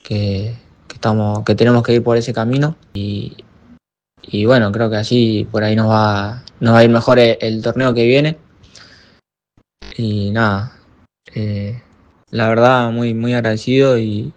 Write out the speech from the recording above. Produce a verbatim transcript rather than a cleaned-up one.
que, que estamos, que tenemos que ir por ese camino y, y bueno, creo que así por ahí nos va, nos va a ir mejor el, el torneo que viene. Y nada, eh, la verdad muy, muy agradecido y,